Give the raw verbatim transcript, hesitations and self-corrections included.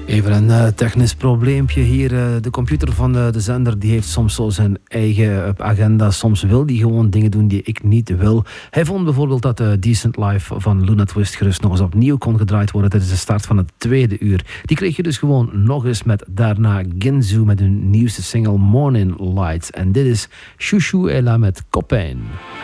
Even een uh, technisch probleempje hier. Uh, de computer van uh, de zender die heeft soms zo zijn eigen uh, agenda. Soms wil die gewoon dingen doen die ik niet wil. Hij vond bijvoorbeeld dat uh, Decent Life van Luna Twist gerust nog eens opnieuw kon gedraaid worden tijdens de start van het tweede uur. Die kreeg je dus gewoon nog eens met daarna Ginzu met hun nieuwste single Morning Lights. En dit is Chouchou Ella met Copain.